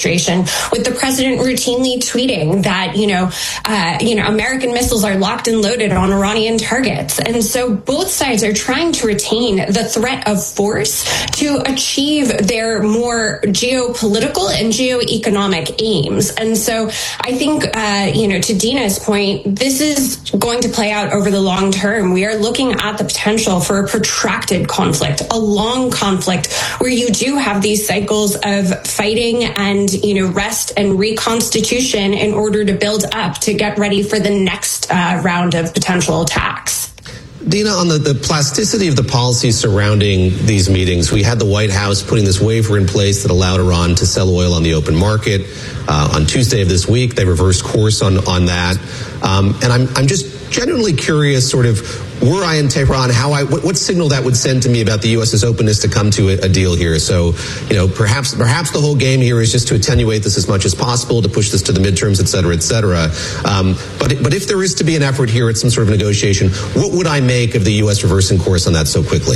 administration, with the president routinely tweeting that, American missiles are locked and loaded on Iranian targets. And so both sides are trying to retain the threat of force to achieve their more geopolitical and geoeconomic aims. And so I think, to Dina's point, this is going to play out over the long term. We are looking at the potential for a protracted conflict, a long conflict where you do have these cycles of fighting and, rest and reconstitution in order to build up to get ready for the next round of potential attacks. Dina, on the plasticity of the policy surrounding these meetings, we had the White House putting this waiver in place that allowed Iran to sell oil on the open market. On Tuesday of this week, they reversed course on that. And I'm just genuinely curious, sort of, were I in Tehran, what signal that would send to me about the U.S.'s openness to come to a deal here. So, perhaps the whole game here is just to attenuate this as much as possible, to push this to the midterms, et cetera, et cetera. But if there is to be an effort here at some sort of negotiation, what would I make of the U.S. reversing course on that so quickly?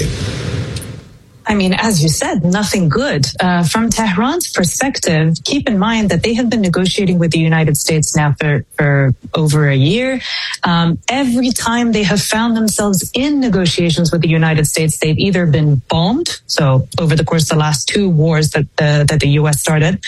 I mean, as you said, nothing good. From Tehran's perspective, keep in mind that they have been negotiating with the United States now for over a year. Every time they have found themselves in negotiations with the United States, they've either been bombed, so over the course of the last two wars that the U.S. started,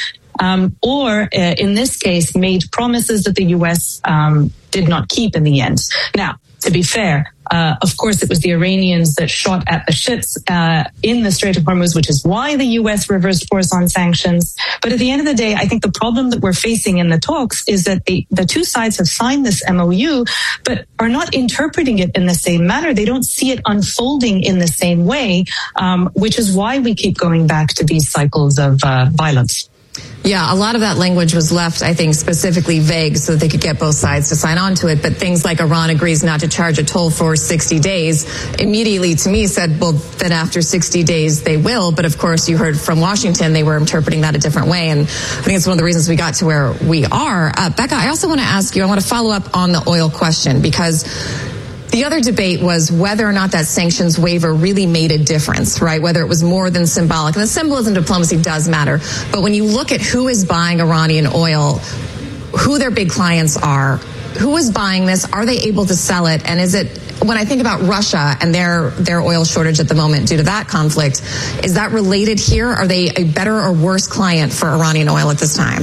or in this case, made promises that the U.S. did not keep in the end. Now, to be fair, of course, it was the Iranians that shot at the ships in the Strait of Hormuz, which is why the U.S. reversed course on sanctions. But at the end of the day, I think the problem that we're facing in the talks is that the two sides have signed this MOU, but are not interpreting it in the same manner. They don't see it unfolding in the same way, which is why we keep going back to these cycles of violence. Yeah, a lot of that language was left, I think, specifically vague so that they could get both sides to sign on to it. But things like Iran agrees not to charge a toll for 60 days immediately to me said, well, then after 60 days they will. But of course, you heard from Washington, they were interpreting that a different way. And I think it's one of the reasons we got to where we are. Becca, I also want to ask you, I want to follow up on the oil question, because the other debate was whether or not that sanctions waiver really made a difference, right? Whether it was more than symbolic. And the symbolism of diplomacy does matter. But when you look at who is buying Iranian oil, who their big clients are, who is buying this, are they able to sell it? And is it, when I think about Russia and their oil shortage at the moment due to that conflict, is that related here? Are they a better or worse client for Iranian oil at this time?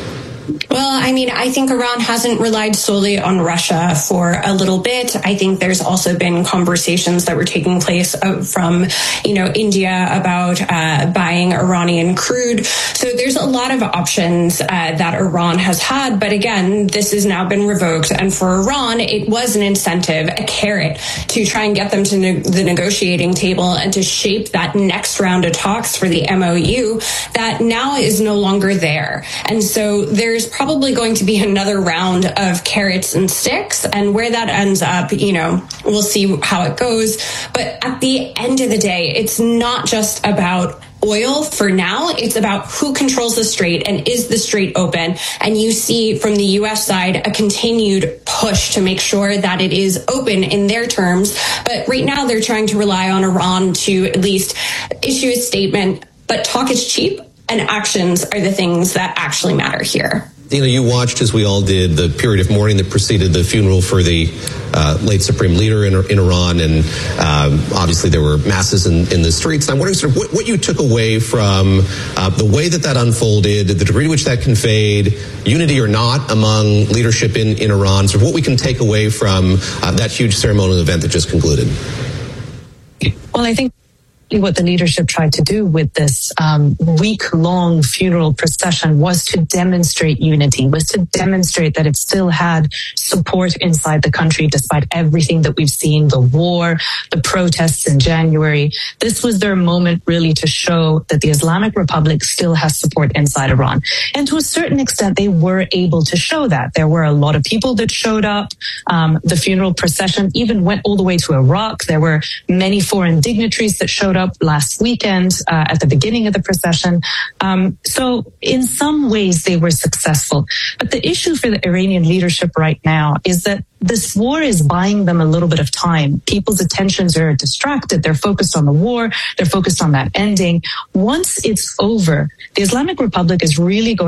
Well, I mean, I think Iran hasn't relied solely on Russia for a little bit. I think there's also been conversations that were taking place from, India about buying Iranian crude. So there's a lot of options that Iran has had. But again, this has now been revoked. And for Iran, it was an incentive, a carrot, to try and get them to the negotiating table and to shape that next round of talks for the MOU that now is no longer there. And so there's probably going to be another round of carrots and sticks, and where that ends up, we'll see how it goes. But at the end of the day, it's not just about oil for now. It's about who controls the strait and is the strait open. And you see from the U.S. side a continued push to make sure that it is open in their terms. But right now they're trying to rely on Iran to at least issue a statement. But talk is cheap, and actions are the things that actually matter here. You watched, as we all did, the period of mourning that preceded the funeral for the late supreme leader in Iran, and obviously there were masses in the streets. And I'm wondering sort of what you took away from the way that unfolded, the degree to which that conveyed unity or not among leadership in Iran, sort of what we can take away from that huge ceremonial event that just concluded. Well, I think what the leadership tried to do with this week-long funeral procession was to demonstrate unity, was to demonstrate that it still had support inside the country despite everything that we've seen, the war, the protests in January. This was their moment really to show that the Islamic Republic still has support inside Iran. And to a certain extent, they were able to show that. There were a lot of people that showed up. The funeral procession even went all the way to Iraq. There were many foreign dignitaries that showed up last weekend at the beginning of the procession. So in some ways they were successful. But the issue for the Iranian leadership right now is that this war is buying them a little bit of time. People's attentions are distracted. They're focused on the war. They're focused on that ending. Once it's over, the Islamic Republic is really going